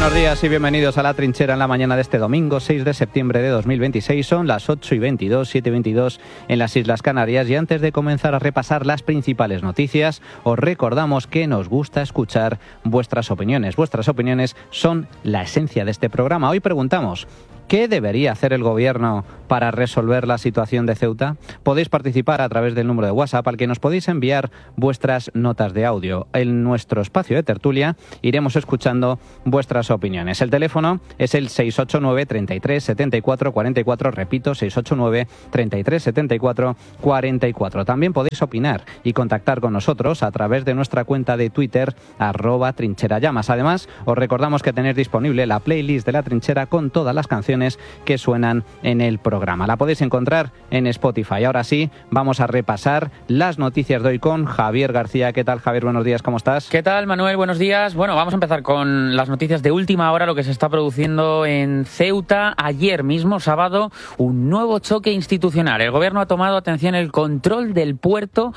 Buenos días y bienvenidos a La Trinchera en la mañana de este domingo 6 de septiembre de 2026. Son las 8:22, 7:22 en las Islas Canarias y antes de comenzar a repasar las principales noticias, os recordamos que nos gusta escuchar vuestras opiniones. Vuestras opiniones son la esencia de este programa. Hoy preguntamos: ¿qué debería hacer el Gobierno para resolver la situación de Ceuta? Podéis participar a través del número de WhatsApp al que nos podéis enviar vuestras notas de audio. En nuestro espacio de tertulia iremos escuchando vuestras opiniones. El teléfono es el 689 33 74 44, repito, 689 33 74 44. También podéis opinar y contactar con nosotros a través de nuestra cuenta de Twitter, @trincherallamas. Además, os recordamos que tenéis disponible la playlist de La Trinchera con todas las canciones que suenan en el programa. La podéis encontrar en Spotify. Ahora sí, vamos a repasar las noticias de hoy con Javier García. ¿Qué tal, Javier? Buenos días, ¿cómo estás? ¿Qué tal, Manuel? Buenos días. Bueno, vamos a empezar con las noticias de última hora, lo que se está produciendo en Ceuta. Ayer mismo, sábado, un nuevo choque institucional. El Gobierno ha tomado, atención, el control del puerto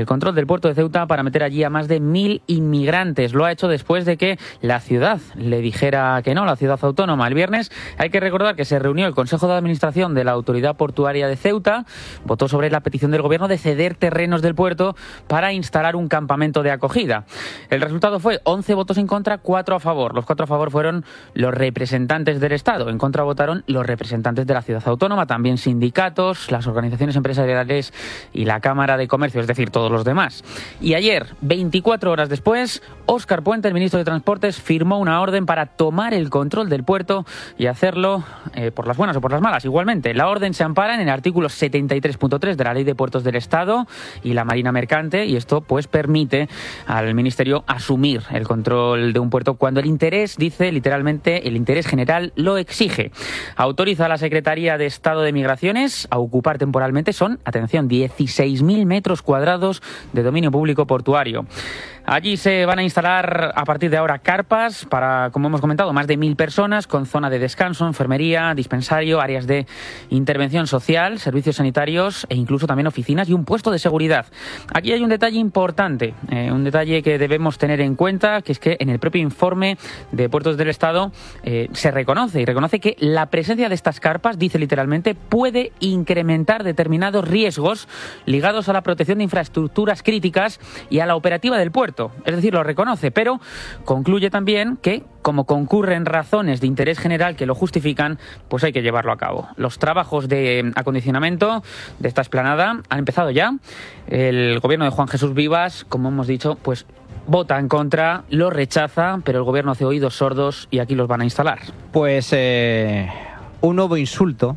de Ceuta para meter allí a más de 1.000 inmigrantes. Lo ha hecho después de que la ciudad le dijera que no, la ciudad autónoma. El viernes hay que recordar que se reunió el Consejo de Administración de la Autoridad Portuaria de Ceuta, votó sobre la petición del Gobierno de ceder terrenos del puerto para instalar un campamento de acogida. El resultado fue 11 votos en contra, 4 a favor. Los 4 a favor fueron los representantes del Estado. En contra votaron los representantes de la ciudad autónoma, también sindicatos, las organizaciones empresariales y la Cámara de Comercio, es decir, todos los demás. Y ayer, 24 horas después, Óscar Puente, el ministro de Transportes, firmó una orden para tomar el control del puerto y hacerlo por las buenas o por las malas. Igualmente, la orden se ampara en el artículo 73.3 de la Ley de Puertos del Estado y la Marina Mercante, y esto pues permite al Ministerio asumir el control de un puerto cuando el interés, dice literalmente, el interés general lo exige. Autoriza a la Secretaría de Estado de Migraciones a ocupar temporalmente, son, atención, 16.000 metros cuadrados de dominio público portuario. Allí se van a instalar a partir de ahora carpas para, como hemos comentado, más de 1.000 personas con zona de descanso, enfermería, dispensario, áreas de intervención social, servicios sanitarios e incluso también oficinas y un puesto de seguridad. Aquí hay un detalle importante, un detalle que debemos tener en cuenta, que es que en el propio informe de Puertos del Estado se reconoce que la presencia de estas carpas, dice literalmente, puede incrementar determinados riesgos ligados a la protección de infraestructuras críticas y a la operativa del puerto. Es decir, lo reconoce, pero concluye también que, como concurren razones de interés general que lo justifican, pues hay que llevarlo a cabo. Los trabajos de acondicionamiento de esta explanada han empezado ya. El gobierno de Juan Jesús Vivas, como hemos dicho, pues vota en contra, lo rechaza, pero el gobierno hace oídos sordos y aquí los van a instalar. Pues un nuevo insulto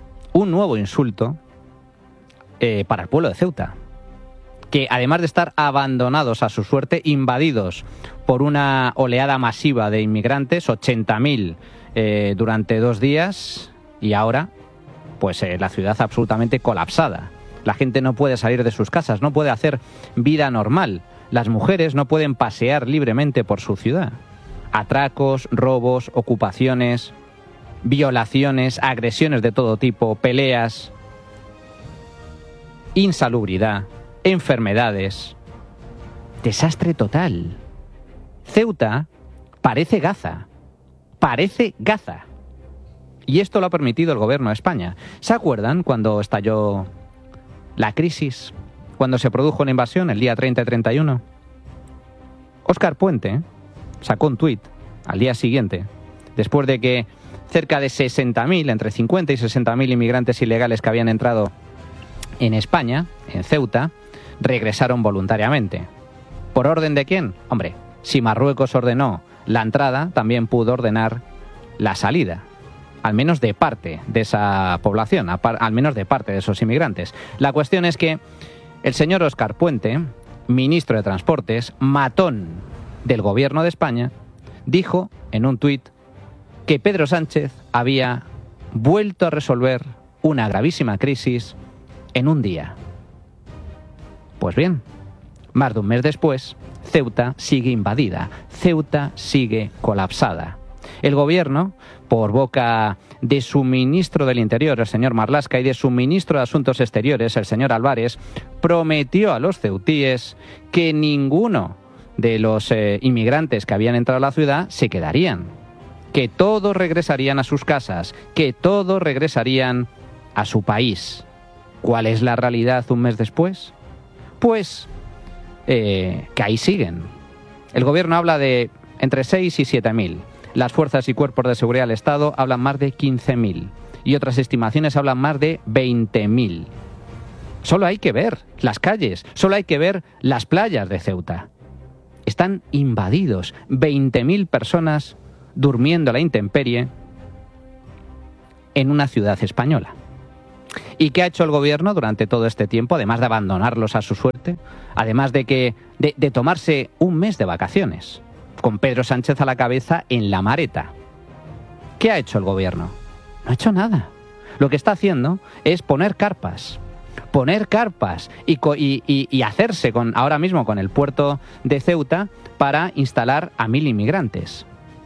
para el pueblo de Ceuta, que además de estar abandonados a su suerte, invadidos por una oleada masiva de inmigrantes, 80.000 durante 2 días, y ahora pues la ciudad absolutamente colapsada. La gente no puede salir de sus casas, no puede hacer vida normal. Las mujeres no pueden pasear libremente por su ciudad. Atracos, robos, ocupaciones, violaciones, agresiones de todo tipo, peleas, insalubridad, enfermedades. Desastre total. Ceuta parece Gaza. Y esto lo ha permitido el gobierno de España. ¿Se acuerdan cuando estalló la crisis? Cuando se produjo una invasión el día 30 y 31. Óscar Puente sacó un tuit al día siguiente, después de que cerca de 60.000, entre 50 y 60.000 inmigrantes ilegales que habían entrado en España, en Ceuta, regresaron voluntariamente. ¿Por orden de quién? Hombre, si Marruecos ordenó la entrada, también pudo ordenar la salida, al menos de parte de esa población, al menos de parte de esos inmigrantes. La cuestión es que el señor Óscar Puente, ministro de Transportes, matón del gobierno de España, dijo en un tuit que Pedro Sánchez había vuelto a resolver una gravísima crisis en un día. Pues bien, más de un mes después, Ceuta sigue invadida, Ceuta sigue colapsada. El gobierno, por boca de su ministro del Interior, el señor Marlaska, y de su ministro de Asuntos Exteriores, el señor Álvarez, prometió a los ceutíes que ninguno de los inmigrantes que habían entrado a la ciudad se quedarían. que todos regresarían a sus casas, que todos regresarían a su país. ¿Cuál es la realidad un mes después? Pues que ahí siguen. El gobierno habla de entre 6 y 7.000. Las fuerzas y cuerpos de seguridad del Estado hablan más de 15.000. Y otras estimaciones hablan más de 20.000. Solo hay que ver las calles, solo hay que ver las playas de Ceuta. Están invadidos, 20.000 personas durmiendo a la intemperie en una ciudad española. ¿Y qué ha hecho el gobierno durante todo este tiempo, además de abandonarlos a su suerte? Además de tomarse un mes de vacaciones, con Pedro Sánchez a la cabeza en la mareta. ¿Qué ha hecho el gobierno? No ha hecho nada. Lo que está haciendo es poner carpas y hacerse ahora mismo con el puerto de Ceuta para instalar a 1.000 inmigrantes.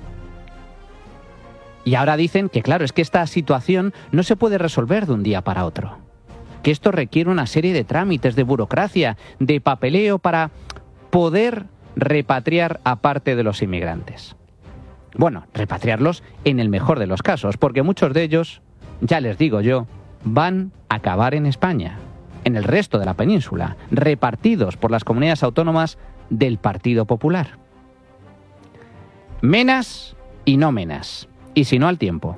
Y ahora dicen que, claro, es que esta situación no se puede resolver de un día para otro. Que esto requiere una serie de trámites, de burocracia, de papeleo para poder repatriar a parte de los inmigrantes. Bueno, repatriarlos en el mejor de los casos, porque muchos de ellos, ya les digo yo, van a acabar en España, en el resto de la península, repartidos por las comunidades autónomas del Partido Popular. Menas y no menas. Y si no, al tiempo.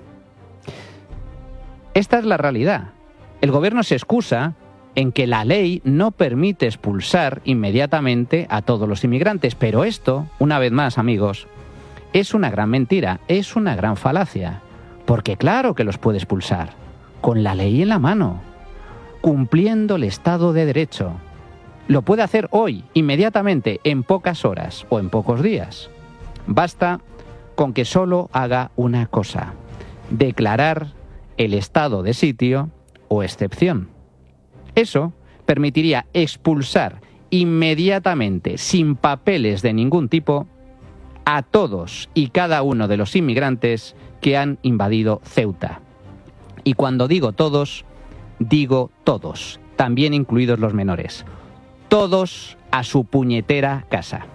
Esta es la realidad. El gobierno se excusa en que la ley no permite expulsar inmediatamente a todos los inmigrantes, pero esto, una vez más, amigos, es una gran mentira, es una gran falacia, porque claro que los puede expulsar, con la ley en la mano, cumpliendo el Estado de Derecho. Lo puede hacer hoy, inmediatamente, en pocas horas o en pocos días. Basta con que solo haga una cosa: declarar el estado de sitio o excepción. Eso permitiría expulsar inmediatamente, sin papeles de ningún tipo, a todos y cada uno de los inmigrantes que han invadido Ceuta. Y cuando digo todos, también incluidos los menores. Todos a su puñetera casa.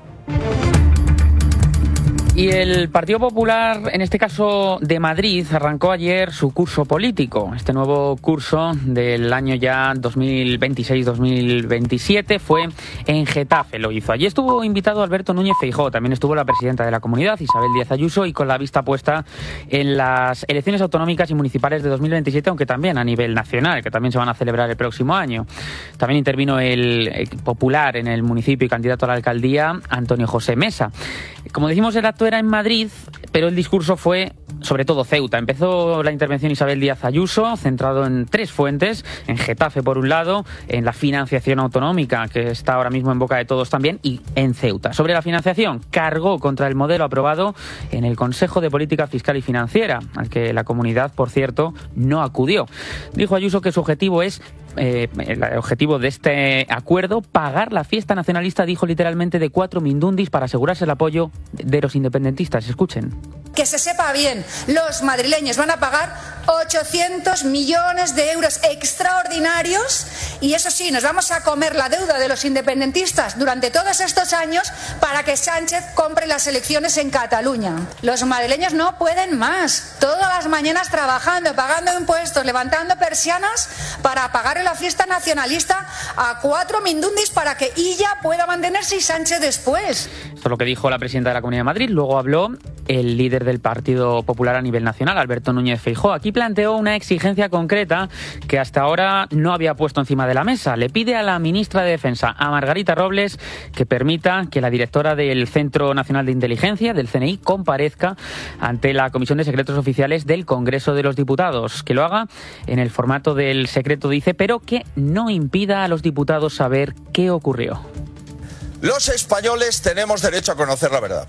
Y el Partido Popular, en este caso de Madrid, arrancó ayer su curso político. Este nuevo curso del año ya 2026-2027 fue en Getafe, lo hizo. Allí estuvo invitado Alberto Núñez Feijóo, también estuvo la presidenta de la comunidad, Isabel Díaz Ayuso, y con la vista puesta en las elecciones autonómicas y municipales de 2027, aunque también a nivel nacional, que también se van a celebrar el próximo año. También intervino el popular en el municipio y candidato a la alcaldía, Antonio José Mesa. Como decimos, el acto era en Madrid, pero el discurso fue sobre todo Ceuta. Empezó la intervención Isabel Díaz Ayuso, centrado en 3 fuentes: en Getafe por un lado, en la financiación autonómica, que está ahora mismo en boca de todos también, y en Ceuta. Sobre la financiación, cargó contra el modelo aprobado en el Consejo de Política Fiscal y Financiera, al que la comunidad, por cierto, no acudió. Dijo Ayuso que su objetivo es el objetivo de este acuerdo, pagar la fiesta nacionalista, dijo literalmente, de 4 mindundis para asegurarse el apoyo de los independentistas. Escuchen. Que se sepa bien, los madrileños van a pagar 800 millones de euros extraordinarios, y eso sí, nos vamos a comer la deuda de los independentistas durante todos estos años para que Sánchez compre las elecciones en Cataluña. Los madrileños no pueden más. Todas las mañanas trabajando, pagando impuestos, levantando persianas para pagar la fiesta nacionalista a 4 mindundis para que ella pueda mantenerse y Sánchez después. Esto es lo que dijo la presidenta de la Comunidad de Madrid. Luego habló el líder del Partido Popular a nivel nacional, Alberto Núñez Feijóo. Aquí planteó una exigencia concreta que hasta ahora no había puesto encima de la mesa. Le pide a la ministra de Defensa, a Margarita Robles, que permita que la directora del Centro Nacional de Inteligencia, del CNI, comparezca ante la Comisión de Secretos Oficiales del Congreso de los Diputados. Que lo haga en el formato del secreto, dice, pero que no impida a los diputados saber qué ocurrió. Los españoles tenemos derecho a conocer la verdad.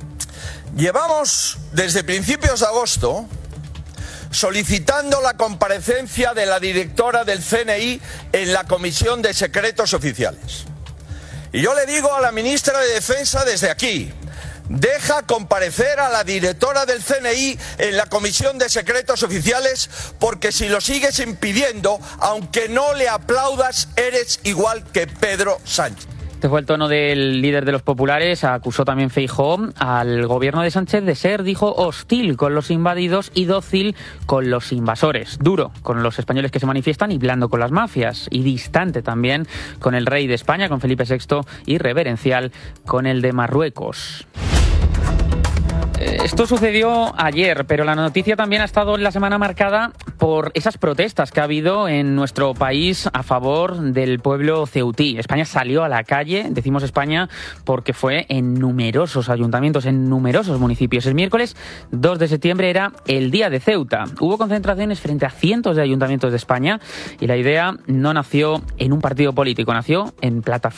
Llevamos desde principios de agosto solicitando la comparecencia de la directora del CNI en la Comisión de Secretos Oficiales. Y yo le digo a la ministra de Defensa desde aquí: deja comparecer a la directora del CNI en la Comisión de Secretos Oficiales, porque si lo sigues impidiendo, aunque no le aplaudas, eres igual que Pedro Sánchez. Este fue el tono del líder de los populares. Acusó también Feijóo al gobierno de Sánchez de ser, dijo, hostil con los invadidos y dócil con los invasores. Duro con los españoles que se manifiestan y blando con las mafias. Y distante también con el rey de España, con Felipe VI, y reverencial con el de Marruecos. Esto sucedió ayer, pero la noticia también ha estado en la semana marcada por esas protestas que ha habido en nuestro país a favor del pueblo ceutí. España salió a la calle, decimos España, porque fue en numerosos ayuntamientos, en numerosos municipios. El miércoles 2 de septiembre era el Día de Ceuta. Hubo concentraciones frente a cientos de ayuntamientos de España y la idea no nació en un partido político, nació en plataformas